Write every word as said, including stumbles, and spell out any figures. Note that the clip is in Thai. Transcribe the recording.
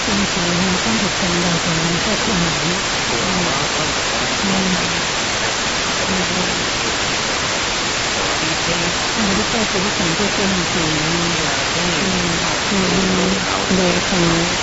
เป็นสีในต้องถูกจังเราจะมันก็ขนาดนี้อันนี้ก็เป็นสิ่งที่เป็นจริงโดยทาง